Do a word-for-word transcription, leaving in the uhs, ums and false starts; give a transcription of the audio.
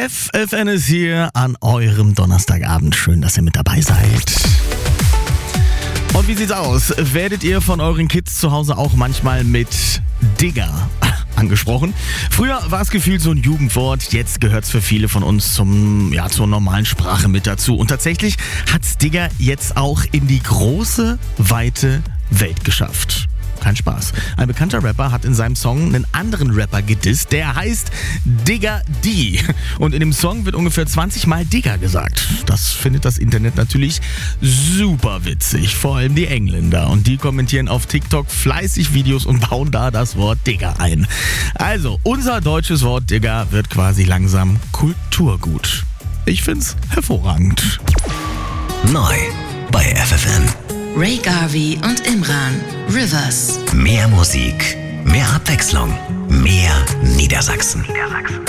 F F N ist hier an eurem Donnerstagabend. Schön, dass ihr mit dabei seid. Und wie sieht's aus? Werdet ihr von euren Kids zu Hause auch manchmal mit Digger angesprochen? Früher war es gefühlt so ein Jugendwort, jetzt gehört es für viele von uns zum, ja, zur normalen Sprache mit dazu. Und tatsächlich hat's Digger jetzt auch in die große, weite Welt geschafft. Kein Spaß. Ein bekannter Rapper hat in seinem Song einen anderen Rapper gedisst, der heißt Digga D. Und in dem Song wird ungefähr zwanzig Mal Digga gesagt. Das findet das Internet natürlich super witzig, vor allem die Engländer. Und die kommentieren auf TikTok fleißig Videos und bauen da das Wort Digga ein. Also, unser deutsches Wort Digga wird quasi langsam Kulturgut. Ich find's hervorragend. Neu bei F F N. Ray Garvey und Imran. Rivers. Mehr Musik, mehr Abwechslung, mehr Niedersachsen. Niedersachsen.